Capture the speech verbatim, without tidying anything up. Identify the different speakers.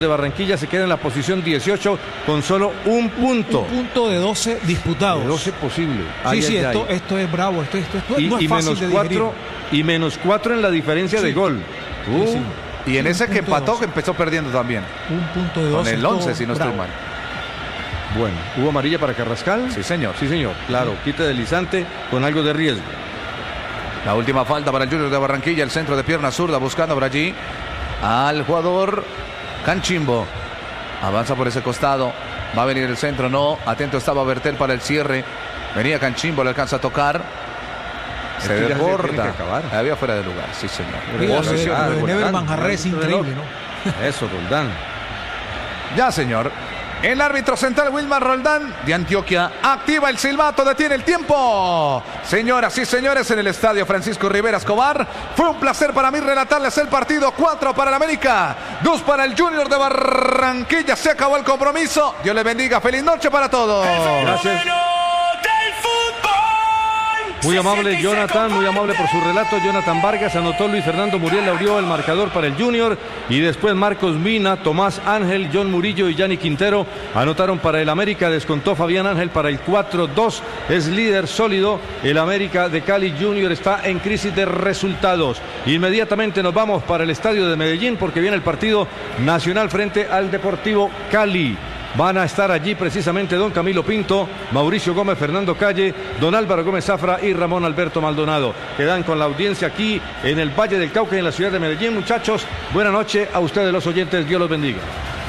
Speaker 1: de Barranquilla se queda en la posición dieciocho con solo un punto.
Speaker 2: Un punto de doce disputados.
Speaker 1: De doce posible.
Speaker 2: Sí,
Speaker 1: ay,
Speaker 2: sí,
Speaker 1: ay,
Speaker 2: esto,
Speaker 1: ay.
Speaker 2: esto es bravo, esto, esto, esto
Speaker 1: y,
Speaker 2: no es
Speaker 1: y
Speaker 2: fácil
Speaker 1: menos
Speaker 2: de
Speaker 1: cuatro y menos cuatro en la diferencia
Speaker 2: sí.
Speaker 1: de gol. Uh,
Speaker 2: sí, sí.
Speaker 3: Y en
Speaker 2: Sí,
Speaker 3: ese
Speaker 2: un
Speaker 3: que
Speaker 2: punto de
Speaker 3: empató,
Speaker 2: doce.
Speaker 3: que empezó perdiendo también.
Speaker 2: Un punto de
Speaker 3: Con
Speaker 2: doce.
Speaker 3: el once, si no estoy mal.
Speaker 1: Bueno, ¿hubo amarilla para Carrascal?
Speaker 3: Sí, señor.
Speaker 1: Sí, señor. Claro, quite deslizante con algo de riesgo.
Speaker 3: La última falta para el Junior de Barranquilla, el centro de pierna zurda buscando por allí al jugador Canchimbo. Avanza por ese costado. Va a venir el centro, no. Atento estaba Bertel para el cierre. Venía Canchimbo, le alcanza a tocar. Se
Speaker 1: Esto ya se
Speaker 3: desborda.
Speaker 1: tiene que acabar.
Speaker 3: Había fuera de lugar, sí, señor.
Speaker 2: Mira, lo de,
Speaker 3: Posición
Speaker 2: lo de
Speaker 3: regular.
Speaker 2: Never Manjarre es increíble, ¿no?
Speaker 1: Eso, Roldán.
Speaker 3: Ya, señor. El árbitro central Wilmar Roldán de Antioquia activa el silbato, detiene el tiempo. Señoras y señores, en el estadio Francisco Rivera Escobar, fue un placer para mí relatarles el partido. Cuatro para el América, dos para el Junior de Barranquilla. Se acabó el compromiso. Dios le bendiga. Feliz noche para todos.
Speaker 1: Gracias. Muy amable Jonathan, muy amable por su relato. Jonathan Vargas, anotó Luis Fernando Muriel, abrió el marcador para el Junior. Y después Marcos Mina, Tomás Ángel, John Murillo y Yanni Quintero anotaron para el América. Descontó Fabián Ángel para el cuatro dos. Es líder sólido. El América de Cali Junior está en crisis de resultados. Inmediatamente nos vamos para el estadio de Medellín porque viene el partido nacional frente al Deportivo Cali. Van a estar allí precisamente don Camilo Pinto, Mauricio Gómez, Fernando Calle, don Álvaro Gómez Zafra y Ramón Alberto Maldonado. Quedan con la audiencia aquí en el Valle del Cauca y en la ciudad de Medellín. Muchachos, buena noche a ustedes los oyentes. Dios los bendiga.